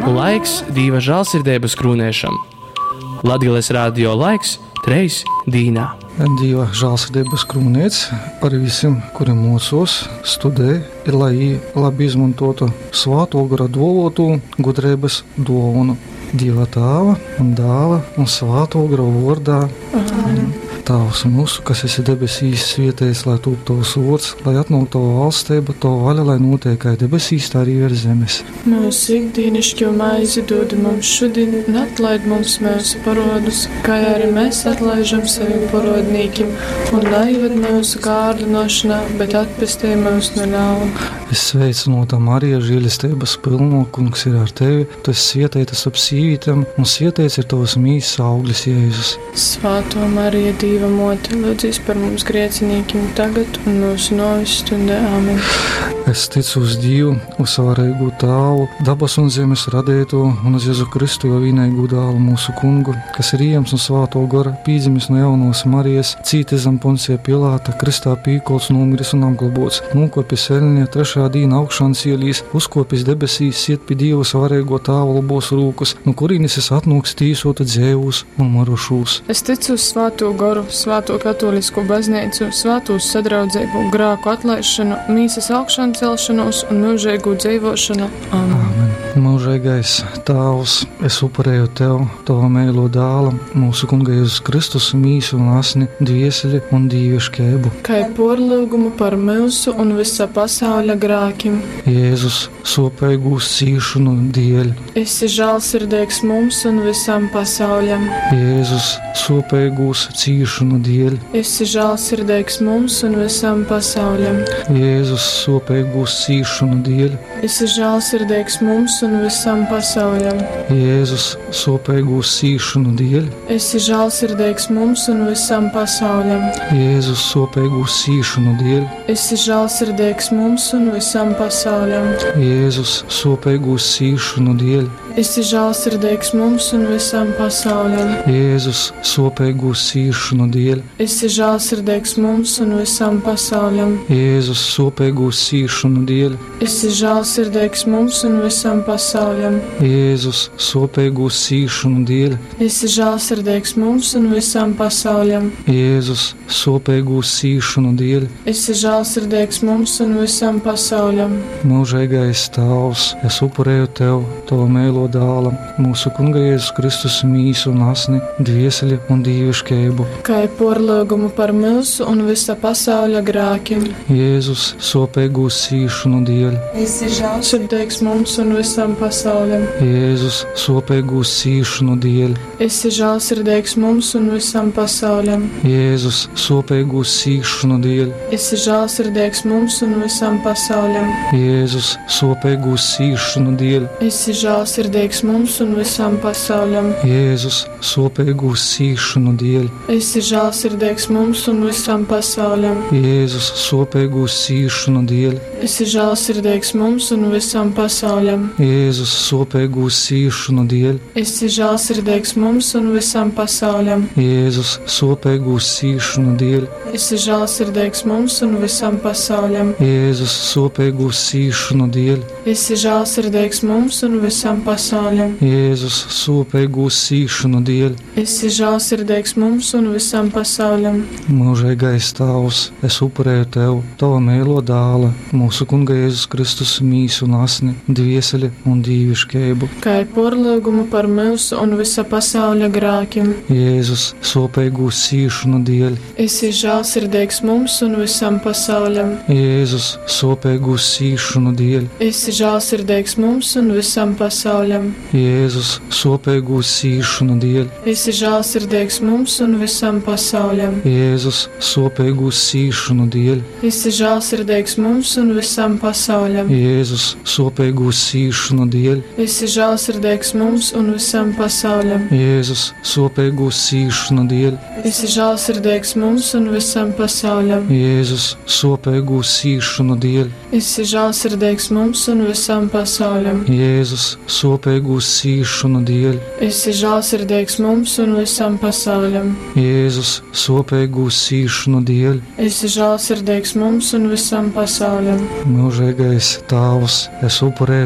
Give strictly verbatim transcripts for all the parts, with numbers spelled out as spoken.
Laiks Dieva žēlsirdības krūnēšam. Latgales radio laiks treis dīnā. Dieva žēlsirdības krūnēts par visiem, kuri mūsos studē, ir lai labi izmantotu svāto gara dolotu gudrības dovanu. Dieva Tēva un Dēla un svāto gara vārdā. Amen. Tēvs mūsu, kas esi debesīs, svētīts, lai top tavs vārds, lai atnāk tava valstība, tava vaļa, lai notiek kā debesīs, tā arī virs zemes. Mūsu ikdienišķo maizi dod mums šodien, un atlaid mums mūsu parodus, kā arī mēs atlaižam saviem parodnīkiem, un neivad mūsu kārdinošanā, bet atpestī mūs no ļauna. Es sveicinota Marija, žēlistības pilno, kungs ir ar tevi, tu esi svētīta starp sīvītēm, un svētīts ir tavas mīsas auglis Jēzus. Svētā Marija, Dieva mote, lūdzīs par mums grēciniekiem tagad un mūsu nāves stundā. Āmen. Es ticu uz Dievu, uz svarīgu Tēvu, dabas un zemes radīto, un uz Jēzu Kristu jau vienīgu dēlu mūsu kungu, kas ir ieņemts no svāto gara, pīdzimis no jaunos Marijas, cītis zem Poncija Pilāta, kristā pīkols, nomiris un apglabāts, nokopis eļņā, trešā dīna augšāns ielīs, uzkopis debesīs, iet pie Dieva svarīgo Tēva labos rūkus, no kurīnis es atnāks tīsota dzēvus un marušūs. Es ticu uz svāto garu, svāto katolisko baznīcu, svātos sadraudzību, grāku atlaišanu, mīsas augšanu celšanos un mūžīgu dzīvošanu. Amen. Amen. Mūžīgais Tēvs, es upurēju Tev, Tava mēlo dēla, mūsu kunga Jēzus Kristus, mīsu un asni, dvieseli un dīviškēbu. Kai porlūgumu par mūsu un visa pasauļa grākim. Jēzus, sopēgūs cīšanu dēļ. Esi žēlsirdīgs mums un visam pasauļam. Jēzus, sopēgūs cīšanu dēļ. Esi žēlsirdīgs mums un visam pasauļam. Jēzus, sopēgūs cīšanu dēļ. Esi žēlsirdīgs mums un visam pasauļam. Jēzus, sopēgūs cīšanu dēļ. Esi žēlsirdīgs mums un visam pasauļam. Jēzus, sopēgūs cīšanu dēļ. Esi žēlsirdīgs mums un visam pasauļam. Jēzus, sopēgūs cīšanu dēļ. Esi žēlsirdīgs mums un visam pasauļam. Jēzus, sopēgūs cīšanu dēļ. Esi žēlsirdīgs mums un visam pasauļam. Jēzus, sopēgūs cīšanu dēļ. Esi žēlsirdīgs mums un visam pasauļam. Jēzus, sopēgūs cīšanu dēļ. Esi žēlsirdīgs mums un visam pasauļam. Jēzus, sopēgūs cīšanu dēļ. Esi žēlsirdīgs mums un visam pasauļam. Mūžīgais Tēvs, es upurēju Tev, Tava mēlo dēla, mūsu kunga Jēzus Kristus, mīsu un asni, dvieseli un dīviškēbu. Kai porlūgumu par mūsu un visa pasauļa grākim. Jēzus, sopēgūs cīšanu dēļ. Esi žēlsirdīgs mums un visam pasauļam. Jēzus, sopēgūs cīšanu dēļ. Esi žēlsirdīgs mums un visam pasauļam. Jēzus, sopēgūs cīšanu dēļ. Esi žēlsirdīgs mums un visam pasauļam. Jēzus, sopēgūs cīšanu dēļ. Esi žēlsirdīgs mums un visam pasauļam. Jēzus, sopēgūs cīšanu dēļ. Esi žēlsirdīgs mums un visam pasauļam. Jēzus, sopēgūs cīšanu dēļ. Esi žēlsirdīgs mums un visam pasauļam. Jēzus, sopēgūs cīšanu dēļ. Esi žēlsirdīgs mums un visam pasauļam. Jēzus, sopēgūs cīšanu dēļ. Esi žēlsirdīgs mums un visam pasauļam. Jēzus, sopēgūs cīšanu dēļ. Esi žēlsirdīgs mums un visam pasauļam. Jēzus, sopēgūs cīšanu dēļ. Esi žēlsirdīgs mums un visam pasauļam. Mūžīgais Tēvs, es upurēju Tev, Tava mēlo dēla, mūsu kunga Jēzus Kristus, mīsu un asni, dvieseli un dīviškēbu. Kai porlūgumu par mūsu un visa pasauļa grākim. Jēzus, sopēgūs cīšanu dēļ. Esi žēlsirdīgs mums un visam pasauļam. Jēzus, sopēgūs cīšanu dēļ. Esi žēlsirdīgs mums un visam pasauļam. Jēzus, sopēgūs cīšanu dēļ. Esi žēlsirdīgs mums un visam pasauļam. Jēzus, sopēgūs cīšanu dēļ. Esi žēlsirdīgs mums un visam pasauļam. Jēzus, sopēgūs cīšanu dēļ. Esi žēlsirdīgs mums un visam pasauļam. Jēzus, sopēgūs cīšanu dēļ. Esi žēlsirdīgs mums un visam pasauļam. Jēzus, sopēgūs cīšanu dēļ. Esi žēlsirdīgs mums un visam pasauļam. Jēzus, sopēgūs cīšanu dēļ. Esi žēlsirdīgs mums un visam pasauļam. Jēzus, sopēgūs cīšanu dēļ. Esi žēlsirdīgs mums un visam pasauļam. Mūžīgais Tēvs, es upurēju Tev,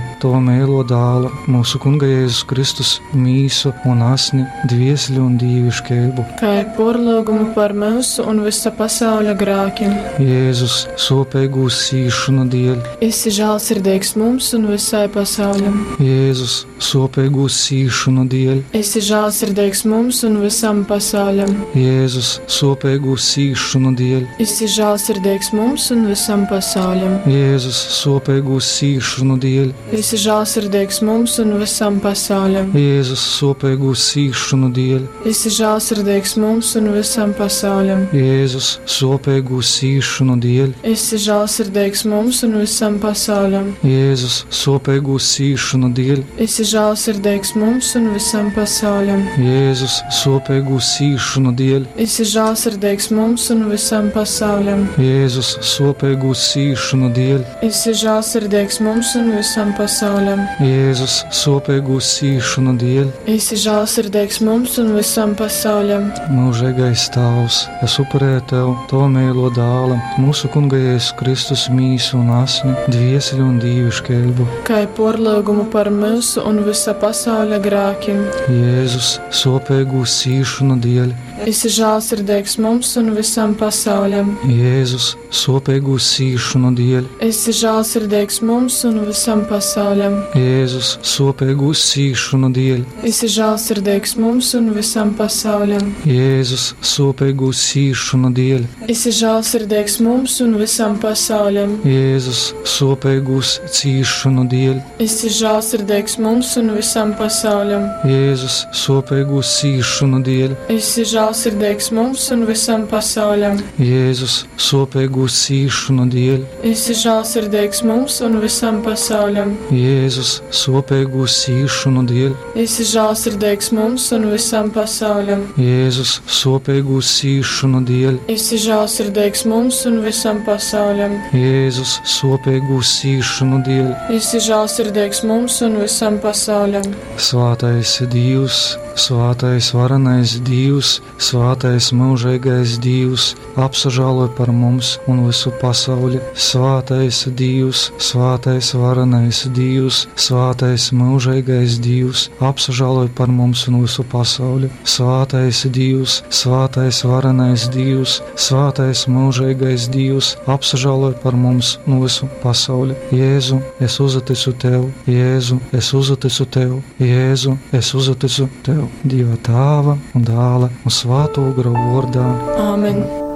Tava mēlo dāla, mūsu Kunga Jēzus Kristus mīsu un asni, dviesļu un dīviškeibu. Kā ir porlūgumu par mūsu un visa pasauļa grākiem. Jēzus sopeigu sīšanu dēļ. Esi žēlsirdīgs mums un visai pasauļam. Jēzus sopeigu sīšanu dēļ. Esi žēlsirdīgs mums un visam pasauļam. Jēzus sopeigu sīšanu dēļ. Esi žēlsirdīgs mums un visam pasauļam. Jēzus sopeigu sīšanu dēļ. Esi žēlsirdīgs mums un visam pasauļam. Jēzus sopeigu sīšanu dēļ. Esi žēlsirdīgs mums un visam pasauļam. Jēzus sopeigu sīšanu dēļ. Esi žēlsirdīgs mums un visam pasauļam. Jēzus sopeigu sīšanu dēļ. Esi žēlsirdīgs mums un visam pasauļam. Jēzus sopeigu sīšanu dēļ. Esi žēlsirdīgs mums un visam pasauļam. Jēzus sopeigu sīšanu dēļ. Esi žēlsirdīgs mums un visam pasauļam. Jēzus sopeigu sīšanu dēļ. Esi žēlsirdīgs mums un visam pasauļam. Mūžīgais Tēvs, es upurēju Tev, Tava mēlo dāla, mūsu Kunga Jēzus Kristus mīsu un asni, dviesļu un dīviškeibu. Kā ir porlūgumu par mūsu un visa pasauļa grākiem. Jēzus sopeigu sīšanu dēļ. Esi žēlsirdīgs mums un visam pasauļam. Jēzus sopeigu sīšanu dēļ. Esi žēlsirdīgs mums un visam pasauļam. Jēzus sopeigu sīšanu dēļ. Esi žēlsirdīgs mums un visam pasauļam. Jēzus sopeigu sīšanu dēļ. Esi žēlsirdīgs mums un visam pasauļam. Jēzus sopeigu cīšanu dēļ. Esi žēlsirdīgs mums un visam pasauļam. Jēzus sopeigu sīšanu dēļ. Esi žēlsirdīgs mums un visam pasauļam. Jēzus sopeigu sīšanu dēļ. Esi žēlsirdīgs mums un visam pasauļam. Jēzus sopeigu sīšanu dēļ. Esi žēlsirdīgs mums un visam pasauļam. Jēzus sopeigu sīšanu dēļ. Esi žēlsirdīgs mums un visam pasauļam. Jēzus sopeigu sīšanu dēļ. Esi žēlsirdīgs mums un visam pasauļam. Svātais Dievs, svātais varenais Dievs, svātais mūžīgais Dievs, apsažāloj par mums un visu pasauli. Svātais Dievs, svātais varenais Dievs, svātais mūžīgais Dievs, apsažāloj par mums un visu pasauli. Svātais Dievs, svātais varenais Dievs, svātais mūžīgais Dievs, apsažāloj par mums un visu pasauli. Jēzu, es uzticu Tev, Jēzu, es uzticu Tev, Jēzu, es uzticu Tev, Dieva Tēva un Dēla un Svētā gara vārdā. Āmen.